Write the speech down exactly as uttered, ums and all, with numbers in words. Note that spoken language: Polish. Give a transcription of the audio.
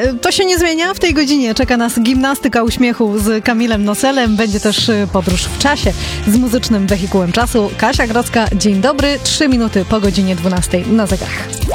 to się nie zmienia. W tej godzinie czeka nas gimnastyka uśmiechu z Kamilem Noselem. Będzie też podróż w czasie z muzycznym wehikułem czasu. Kasia Grodzka, dzień dobry. Trzy minuty po godzinie dwunastej na zegarach.